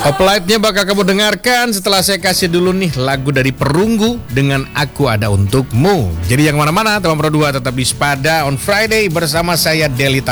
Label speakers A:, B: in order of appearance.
A: Hoplite-nya bakal kamu dengarkan setelah saya kasih dulu nih lagu dari Perunggu dengan Aku Ada Untukmu. Jadi yang mana-mana, teman Pro 2 tetap di Spada on Friday bersama saya Deli